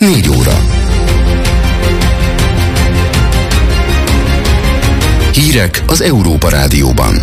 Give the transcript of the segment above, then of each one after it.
4 óra. Hírek az Európa Rádióban.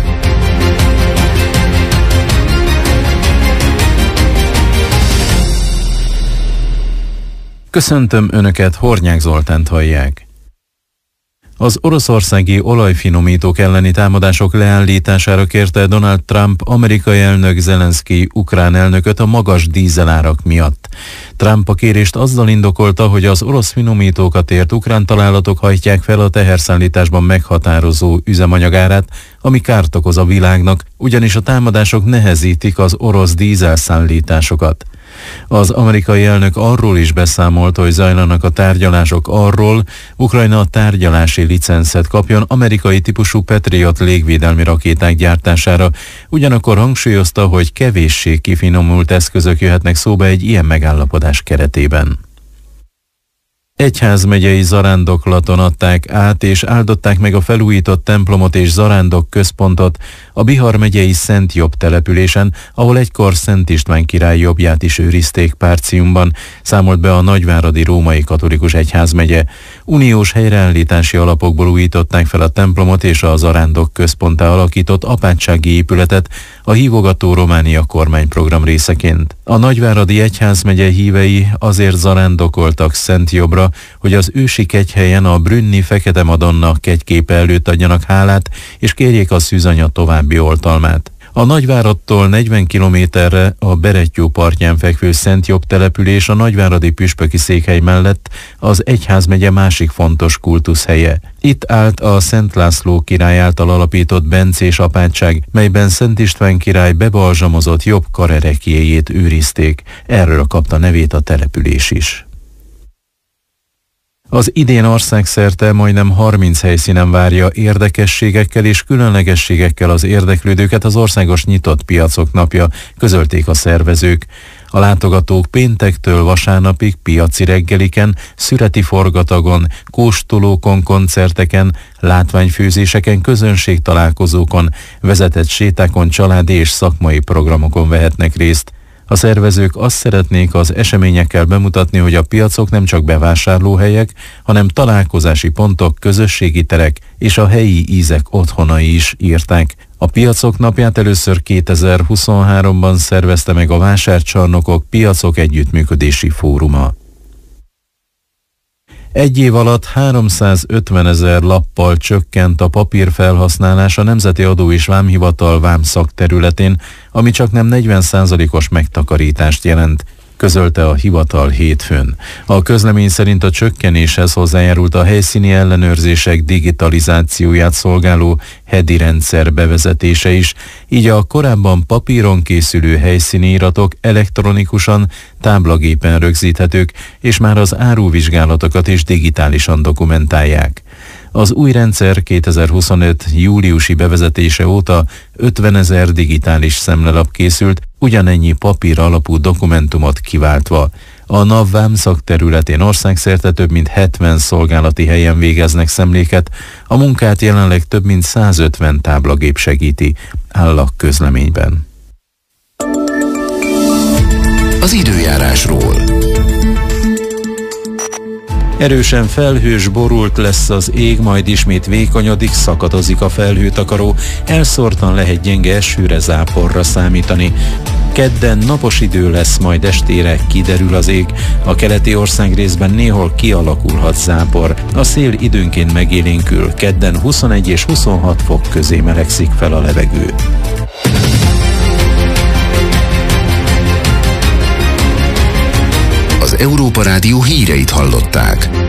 Köszöntöm Önöket, Hornyák Zoltánt hallják. Az oroszországi olajfinomítók elleni támadások leállítására kérte Donald Trump amerikai elnök Zelenszky ukrán elnököt a magas dízelárak miatt. Trump a kérést azzal indokolta, hogy az orosz finomítókat ért ukrán találatok hajtják fel a teherszállításban meghatározó üzemanyagárát, ami kárt okoz a világnak, ugyanis a támadások nehezítik az orosz dízelszállításokat. Az amerikai elnök arról is beszámolt, hogy zajlanak a tárgyalások arról, Ukrajna tárgyalási licencet kapjon amerikai típusú Patriot légvédelmi rakéták gyártására, ugyanakkor hangsúlyozta, hogy kevéssé kifinomult eszközök jöhetnek szóba egy ilyen megállapodás keretében. Egyházmegyei zarándoklaton adták át és áldották meg a felújított templomot és zarándok központot a Bihar megyei Szent Jobb településen, ahol egykor Szent István király jobbját is őrizték Párciumban, számolt be a Nagyváradi Római Katolikus Egyházmegye. Uniós helyreállítási alapokból újították fel a templomot és a zarándok központtá alakított apátsági épületet a Hívogató Románia kormányprogram részeként. A Nagyváradi Egyházmegye hívei azért zarándokoltak Szent Jobbra, hogy az ősi kegyhelyen a Brünni Fekete Madonna kegyképe előtt adjanak hálát, és kérjék a szűzanya további oltalmát. A Nagyváradtól 40 kilométerre a Berettyó partján fekvő Szent Jobb település a nagyváradi püspöki székhely mellett az egyházmegye másik fontos kultuszhelye. Itt állt a Szent László király által alapított bencés apátság, melyben Szent István király bebalzsamozott jobb karerekjéjét őrizték. Erről kapta nevét a település is. Az idén országszerte majdnem 30 helyszínen várja érdekességekkel és különlegességekkel az érdeklődőket az Országos Nyitott Piacok Napja, közölték a szervezők. A látogatók péntektől vasárnapig piaci reggeliken, szüreti forgatagon, kóstolókon, koncerteken, látványfőzéseken, közönségtalálkozókon, vezetett sétákon, családi és szakmai programokon vehetnek részt. A szervezők azt szeretnék az eseményekkel bemutatni, hogy a piacok nem csak bevásárlóhelyek, hanem találkozási pontok, közösségi terek és a helyi ízek otthonai is, írták. A piacok napját először 2023-ban szervezte meg a Vásárcsarnokok Piacok Együttműködési Fóruma. Egy év alatt 350 000 lappal csökkent a papírfelhasználás a Nemzeti Adó és Vámhivatal vámszak területén, ami csaknem 40%-os megtakarítást jelent, közölte a hivatal hétfőn. A közlemény szerint a csökkenéshez hozzájárult a helyszíni ellenőrzések digitalizációját szolgáló HEDI rendszer bevezetése is, így a korábban papíron készülő helyszíni iratok elektronikusan, táblagépen rögzíthetők, és már az áruvizsgálatokat is digitálisan dokumentálják. Az új rendszer 2025. júliusi bevezetése óta 50 000 digitális szemlelap készült, ugyanennyi papír alapú dokumentumot kiváltva. A NAV vámszak területén országszerte több mint 70 szolgálati helyen végeznek szemléket, a munkát jelenleg több mint 150 táblagép segíti, áll a közleményben. Az időjárásról. Erősen felhős, borult lesz az ég, majd ismét vékonyodik, szakadozik a felhőtakaró, elszórtan lehet gyenge esőre, záporra számítani. Kedden napos idő lesz, majd estére kiderül az ég, a keleti országrészben néhol kialakulhat zápor, a szél időnként megélénkül, kedden 21 és 26 fok közé melegszik fel a levegő. Az Európa Rádió híreit hallották.